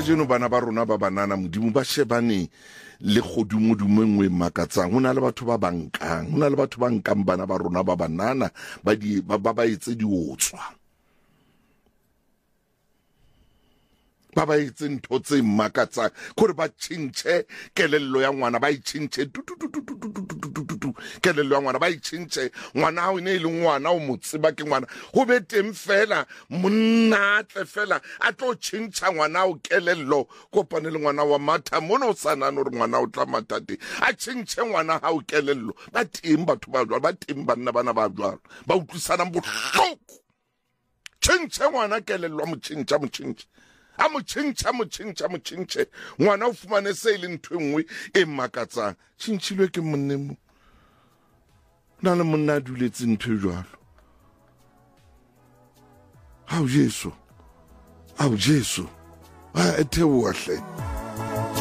kajeno bana ba rona ba banana modimo ba shebane le godimo engwe makatsang hona le batho ba bankang hona le batho ba nkang bana ba rona ba banana ba etse diotswa ba etse ntho tse makatsang gore ba tshintse kelello ya ngwana ba itshintse kelello ya ngwana ba itshintse ngwana ha o ne ile ngwana o motseba ke ngwana go be teng fela monna tle fela a tlo tshintsa ngwana o kelello kopane le ngwana wa matha mona o sana no re ngwana o tla matate a tshintse ngwana ha o kelello ba teng batho ba jwa ba teng banna bana ba jwa ba utlwisana bohloko tshintse ngwana kelello mo tshintsa a mo tshintse ngwana o fumane se ile ntho engwe e makatsang tshintshilwe ke monnemo na le monna a duletse ntho e jwalo ao Jesu a theoa hle